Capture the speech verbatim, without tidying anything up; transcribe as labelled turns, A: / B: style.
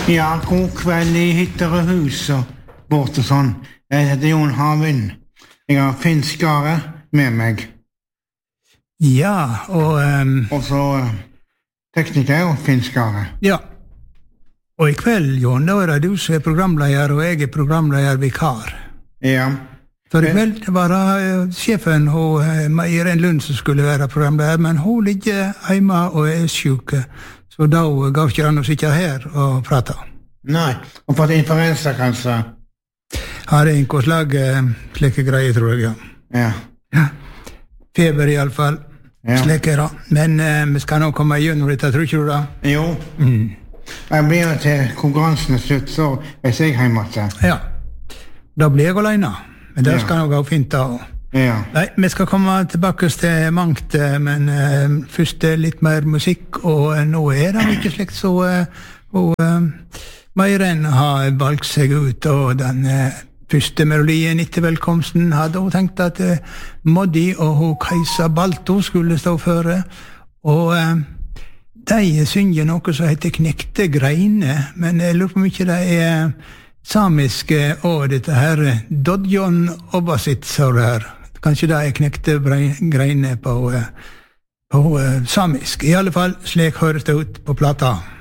A: Ja, god kveld I hytter og hus og bort og sånn. Jeg heter Jon Havin. Jeg har Finn Skare med meg.
B: Ja, og... Um,
A: og så uh, tekniker og Finn Skare.
B: Ja. Og I kveld, Jon, da er det du som er programleder, og jeg er programleder-vikar.
A: Ja.
B: For I kveld var det uh, sjefen, og uh, Irene Lund, som skulle være programleder, men hun ligger hjemme og er syk. Så da gav ikke han å sitte her og prate.
A: Nei, og fått influensa kanskje.
B: Har en korslag uh, slike greier, tror jeg, ja.
A: Ja.
B: Ja. Feber I alle fall. Ja. Slike da. Men uh, vi skal nå komme igjennom dette, tror ikke du da?
A: Jo. Mm. Jeg blir til konkurransen slutt, så er jeg hjemme til.
B: Ja. Da blir jeg alene. Men det
A: ja.
B: Skal nå gå fint da.
A: Ja.
B: Nei, vi skal komme tilbake til mangt, men uh, først litt mer musikk, og uh, nå er det ikke slikt så uh, og uh, Meiren har valgt seg ut, og den uh, første melodien etter velkomsten hadde hun tenkt at uh, Moddi og hun Kajsa Balto skulle stå for, og uh, de synger noe som heter Knekte Greine, men jeg lurer på mye det er samiske, og dette her Dodjon Obasit, sa det her. Kanskje det er knekte greiner på, på uh, samisk. I alle fall, slik høres det ut på plata.